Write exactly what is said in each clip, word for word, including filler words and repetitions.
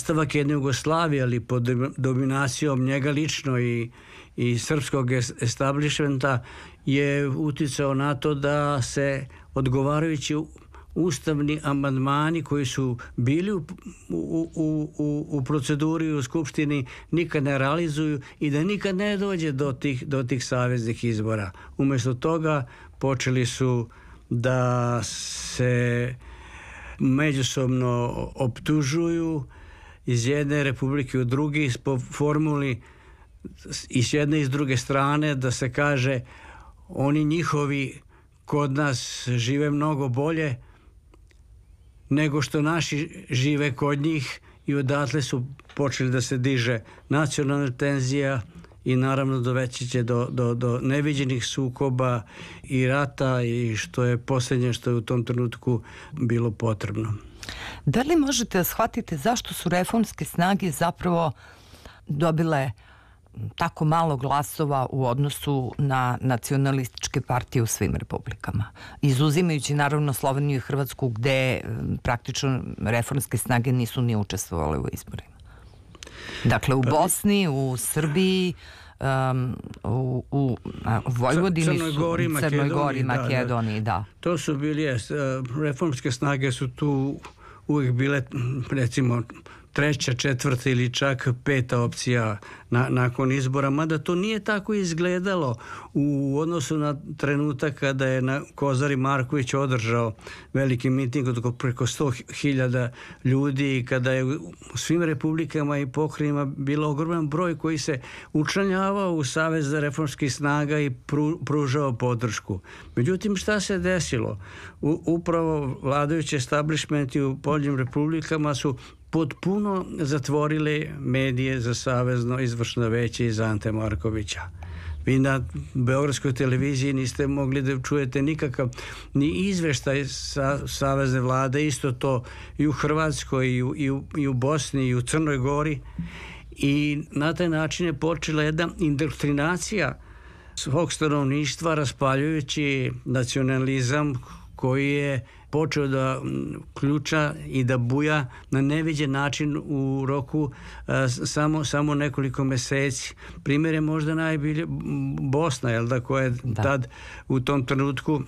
nastavak jedne Jugoslavije, ali pod dominacijom njega lično i, i srpskog establishmenta je uticao na to da se odgovarajući ustavni amandmani koji su bili u, u, u, u proceduri u Skupštini nikad ne realizuju i da nikad ne dođe do tih, do tih saveznih izbora. Umjesto toga počeli su da se međusobno optužuju iz jedne republike u drugi po formuli i s jedne i s druge strane, da se kaže oni njihovi kod nas žive mnogo bolje nego što naši žive kod njih, i odatle su počeli da se diže nacionalna tenzija i naravno doveći će do, do, do neviđenih sukoba i rata, i što je posljednje što je u tom trenutku bilo potrebno. Da li možete da shvatite zašto su reformske snage zapravo dobile tako malo glasova u odnosu na nacionalističke partije u svim republikama? Izuzimajući naravno Sloveniju i Hrvatsku, gde praktično reformske snage nisu ni učestvovale u izborima. Dakle, u Bosni, u Srbiji, um, u, u Vojvodini, Crnoj Gori, su, Makedoniji, Crnoj Gori, da, Makedoniji, da. To su bili, jes, reformske snage su tu uvijek bile, recimo, treća, četvrta ili čak peta opcija na, nakon izbora, mada to nije tako izgledalo u odnosu na trenutak kada je na Kozari Marković održao veliki miting od preko sto hiljada ljudi i kada je u svim republikama i pokrajinama bilo ogroman broj koji se učlanjavao u Savez za reformskih snaga i pru, pružao podršku. Međutim, šta se desilo? U, upravo vladajući establishmenti u poljnim republikama su potpuno zatvorili medije za Savezno izvršno veće iz Ante Markovića. Vi na Beogradskoj televiziji niste mogli da čujete nikakav ni izveštaj sa Savezne vlade, isto to i u Hrvatskoj i u, i u, i u Bosni i u Crnoj Gori, i na taj način je počela jedna indoktrinacija svog stanovništva raspaljujući nacionalizam koji je počeo da ključa i da buja na neviđen način u roku a, samo, samo nekoliko meseci. Primjer je možda najbolje Bosna, jel da, koja je da. tad u tom trenutku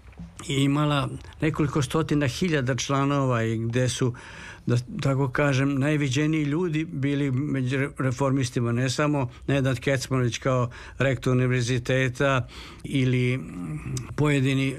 imala nekoliko stotina hiljada članova i gde su, da tako kažem, najviđeniji ljudi bili među reformistima, ne samo Nenad Kecmanović kao rektor univerziteta ili pojedini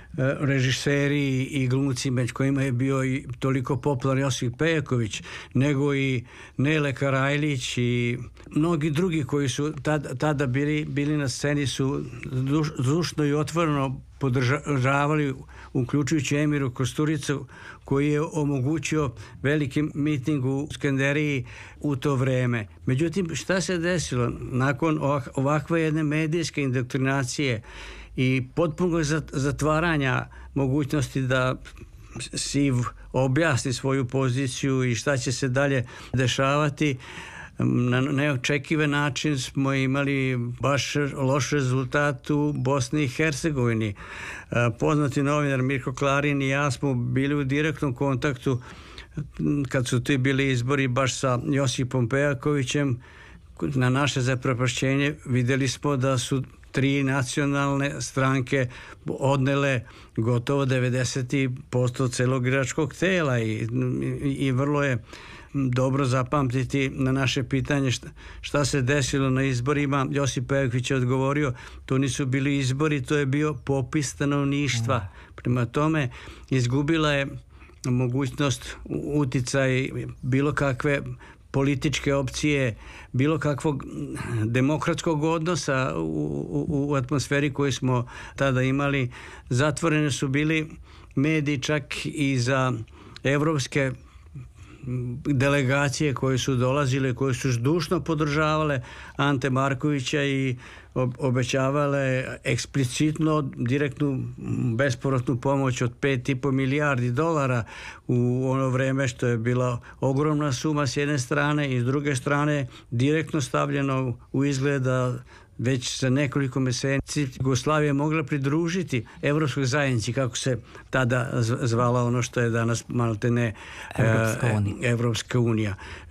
režiseri i glumci među kojima je bio i toliko popularni Josip Pejaković, nego i Nele Karajlić i mnogi drugi koji su tada, tada bili, bili na sceni, su zdušno i otvoreno podržavali, uključujući Emiru Kosturicu, koji je omogućio veliki miting u Skenderiji u to vreme. Međutim, šta se desilo? Nakon ovakve jedne medijske indoktrinacije i potpunog zatvaranja mogućnosti da S I V objasni svoju poziciju i šta će se dalje dešavati, na neočekivan način smo imali baš loš rezultat u Bosni i Hercegovini. Poznati novinar Mirko Klarin i ja smo bili u direktnom kontaktu kad su ti bili izbori baš sa Josipom Pejakovićem. Na naše zaprepašćenje vidjeli smo da su tri nacionalne stranke odnele gotovo devedeset posto celog biračkog tela i, i, i vrlo je dobro zapamtiti na naše pitanje šta, šta se desilo na izborima. Josip Pejaković je odgovorio, to nisu bili izbori, to je bio popis stanovništva. Prema tome izgubila je mogućnost uticaj bilo kakve političke opcije, bilo kakvog demokratskog odnosa u, u, u atmosferi koju smo tada imali. Zatvorene su bili mediji čak i za evropske delegacije koje su dolazile, koje su zdušno podržavale Ante Markovića i obećavale eksplicitno direktnu bespovratnu pomoć od pet i po milijardi dolara u ono vreme, što je bila ogromna suma s jedne strane, i s druge strane direktno stavljeno u izgled da već za nekoliko meseci Jugoslavija mogla pridružiti Evropskoj zajednici, kako se tada zvala ono što je danas maltene Evropska unija. Evropska unija.